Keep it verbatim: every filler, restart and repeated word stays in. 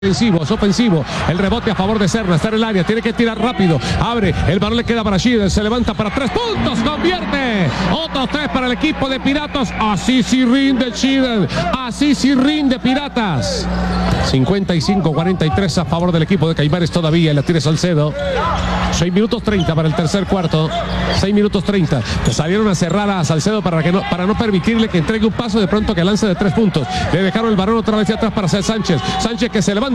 Ofensivo, es ofensivo, el rebote a favor de Serna, está en el área, tiene que tirar rápido, abre, el balón le queda para Sheehan, se levanta para tres puntos, convierte, otros tres para el equipo de Piratas, así sí rinde Sheehan, así sí rinde Piratas, cincuenta y cinco a cuarenta y tres a favor del equipo de Caimares todavía, la tira Salcedo, seis minutos treinta para el tercer cuarto, seis minutos treinta, salieron a cerrar a Salcedo para, que no, para no permitirle que entregue un paso de pronto que lance de tres puntos, le dejaron el balón otra vez hacia atrás para hacer Sánchez, Sánchez que se levanta